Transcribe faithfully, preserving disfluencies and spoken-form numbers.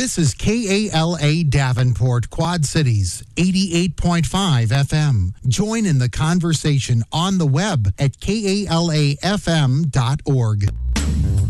This is K A L A Davenport, Quad Cities, eighty-eight point five F M. Join in the conversation on the web at K A L A F M dot org.